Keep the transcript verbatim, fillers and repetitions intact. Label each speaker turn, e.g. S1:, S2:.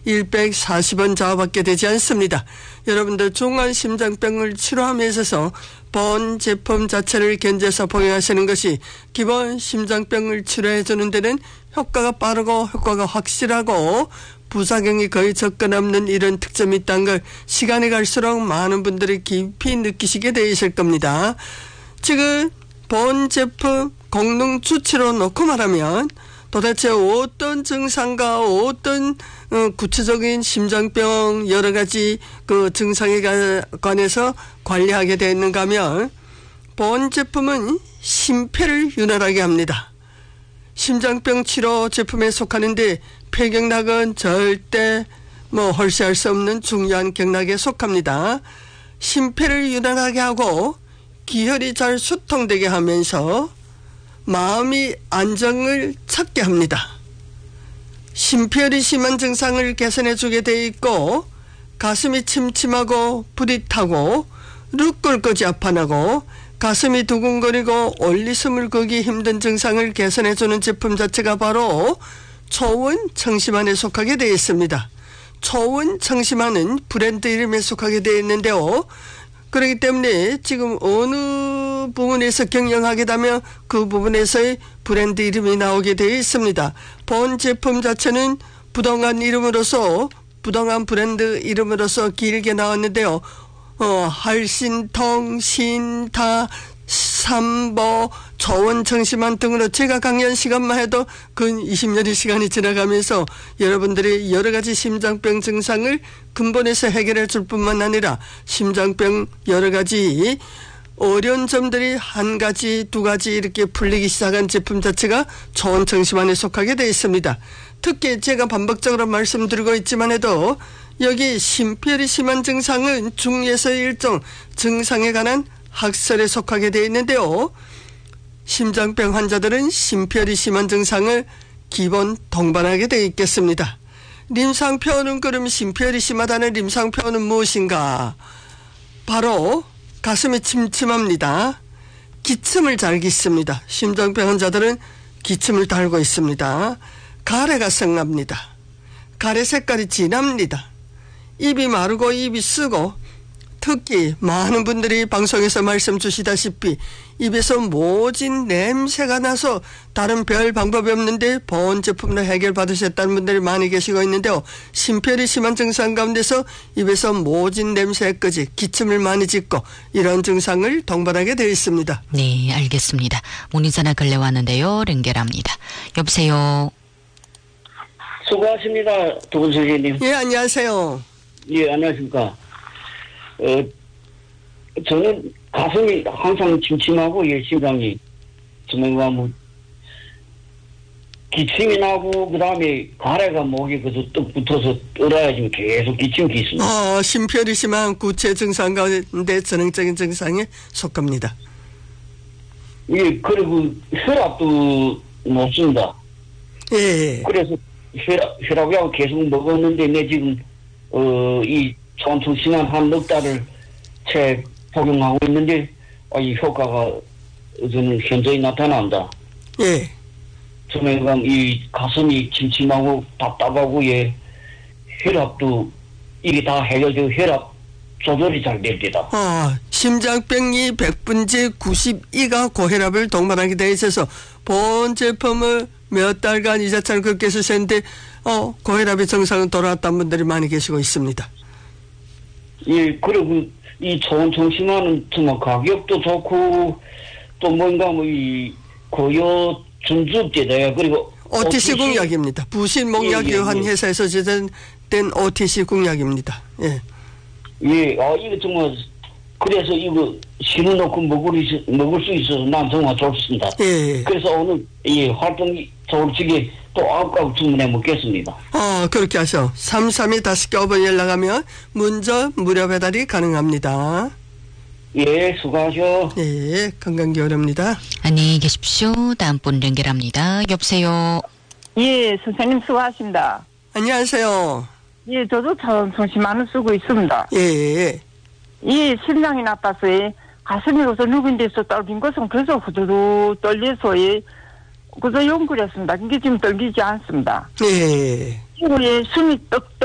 S1: 백사십 원 자원밖에 되지 않습니다. 여러분들 중환심장병을 치료함에 있어서 본 제품 자체를 견제해서 복용하시는 것이 기본 심장병을 치료해 주는 데는 효과가 빠르고 효과가 확실하고 부작용이 거의 접근 없는 이런 특점이 있다는 걸 시간이 갈수록 많은 분들이 깊이 느끼시게 되실 겁니다. 지금 본 제품功能 주치로 놓고 말하면 도대체 어떤 증상과 어떤 구체적인 심장병 여러 가지 그 증상에 관해서 관리하게 되어 있는가 하면 본 제품은 심폐를 윤활하게 합니다. 심장병 치료 제품에 속하는데 폐경락은 절대 뭐 홀세할 수 없는 중요한 경락에 속합니다. 심폐를 윤활하게 하고 기혈이 잘 수통되게 하면서 마음이 안정을 찾게 합니다. 심폐혈이 심한 증상을 개선해 주게 돼 있고 가슴이 침침하고 부릿하고 룩골거지 아파나고 가슴이 두근거리고 올리숨을 거기 힘든 증상을 개선해 주는 제품 자체가 바로 초원 청심환에 속하게 되어 있습니다. 초원 청심환은 브랜드 이름에 속하게 되어 있는데요. 그렇기 때문에 지금 어느 부분에서 경영하게 되면 그 부분에서의 브랜드 이름이 나오게 되어 있습니다. 본 제품 자체는 부동안 이름으로서 부동안 브랜드 이름으로서 길게 나왔는데요. 어, 할신통, 신타, 삼보, 초원청심환 등으로 제가 강의한 시간만 해도 근 이십 년의 시간이 지나가면서 여러분들이 여러 가지 심장병 증상을 근본에서 해결해 줄 뿐만 아니라 심장병 여러 가지 어려운 점들이 한 가지 두 가지 이렇게 풀리기 시작한 제품 자체가 초원청심환에 속하게 되어 있습니다. 특히 제가 반복적으로 말씀드리고 있지만 해도 여기 심폐혈이 심한 증상은 중에서의 일종 증상에 관한 학설에 속하게 되어 있는데요. 심장병 환자들은 심폐혈이 심한 증상을 기본 동반하게 되어 있겠습니다. 림상표현은 그럼 심폐혈이 심하다는 림상표현은 무엇인가? 바로 가슴이 침침합니다. 기침을 잘 깃습니다. 심장병 환자들은 기침을 달고 있습니다. 가래가 성납니다. 가래 색깔이 진합니다. 입이 마르고 입이 쓰고 특히 많은 분들이 방송에서 말씀 주시다시피 입에서 모진 냄새가 나서 다른 별 방법이 없는데 보온 제품으로 해결받으셨다는 분들이 많이 계시고 있는데요. 심폐혈이 심한 증상 가운데서 입에서 모진 냄새까지 기침을 많이 짓고 이런 증상을 동반하게 되어 있습니다.
S2: 네, 알겠습니다. 문의전화 걸려 왔는데요. 연결합니다. 여보세요.
S3: 수고하십니다. 두 분 선생님.
S1: 예, 안녕하세요.
S3: 예, 안녕하십니까. 어, 저는 가슴이 항상 침침하고, 예, 심장이, 정말 뭐, 기침이 나고, 그 다음에 가래가 목에 그저 떡 붙어서 떨어야 지금 계속 기침 기습니다.
S1: 어, 심폐혈이 심한 구체 증상 가운데 전형적인 증상에 속합니다.
S3: 예, 그리고 혈압도 높습니다.
S1: 예.
S3: 그래서 혈압, 혈압약을 계속 먹었는데, 내 지금, 어, 이, 초원청심환 한 넉 달을 채 복용하고 있는데, 아, 이 효과가 저는 현저히 나타난다.
S1: 예.
S3: 저는 이 가슴이 침침하고 답답하고, 예, 혈압도 이게 다 해결되고 혈압 조절이 잘 됩니다.
S1: 아, 심장병이 백 분째 구십이가 고혈압을 동반하게 되어 있어서 본 제품을 몇 달간 이 자체를 그렇게 쓰셨는데, 어, 고혈압의 정상은 돌아왔다는 분들이 많이 계시고 있습니다.
S3: 예, 그리고 이 초원청심환은 정말 가격도 좋고 또 뭔가 뭐 이 고요 준주제다. 그리고
S1: 오티씨 공약입니다. 부실목약유한 예, 예, 예. 회사에서 제작된 오티씨 공약입니다. 예.
S3: 예, 아 이거 정말 그래서 이거 심어놓고 먹을 수 먹을 수 있어서 난 정말 좋습니다.
S1: 예.
S3: 그래서 오늘 이 활동이 솔직히 또 아홉 가구 주문해 먹겠습니다.
S1: 아, 그렇게 하셔. 삼삼이 다섯 개 오번 연락하면 문자 무료 배달이 가능합니다.
S3: 예, 수고하셔.
S1: 예, 건강기원입니다.
S2: 안녕히 계십시오. 다음 분 연결합니다. 여보세요.
S4: 예, 선생님 수고하십니다.
S1: 안녕하세요.
S4: 예, 저도 초원청심환을 쓰고 있습니다.
S1: 예.
S4: 이 심장이 나빠서 예, 가슴이 우선 누군 데서 떨긴 것은 그래서 후두두 떨려서 예, 그저 연구를 했습니다. 이게 지금 떨리지 않습니다.
S1: 예.
S4: 그리고 예, 숨이 떡